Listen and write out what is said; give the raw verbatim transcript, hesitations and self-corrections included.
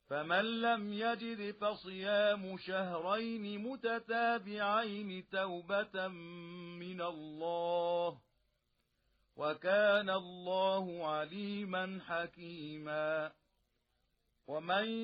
فمن لم يجد فصيام شهرين متتابعين توبة من الله وكان الله عليما حكيما. ومن